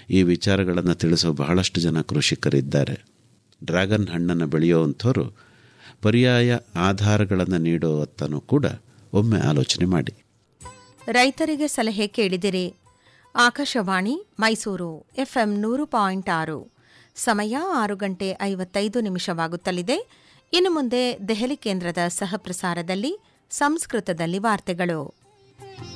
ಈ ವಿಚಾರಗಳನ್ನು ತಿಳಿಸೋ ಬಹಳಷ್ಟು ಜನ ಕೃಷಿಕರಿದ್ದಾರೆ. ಡ್ರ್ಯಾಗನ್ ಹಣ್ಣನ್ನು ಬೆಳೆಯುವಂಥವ್ರು ಪರ್ಯಾಯ ಆಧಾರಗಳನ್ನು ನೀಡುವತ್ತನೂ ಕೂಡ ಒಮ್ಮೆ ಆಲೋಚನೆ ಮಾಡಿ. ರೈತರಿಗೆ ಸಲಹೆ ಕೇಳಿದಿರಿ. ಆಕಾಶವಾಣಿ ಮೈಸೂರು FM 100.6. ಸಮಯ 6:55 ಇನ್ನು ಮುಂದೆ ದೆಹಲಿ ಕೇಂದ್ರದ ಸಹಪ್ರಸಾರದಲ್ಲಿ ಸಂಸ್ಕೃತದಲ್ಲಿ ವಾರ್ತೆಗಳು.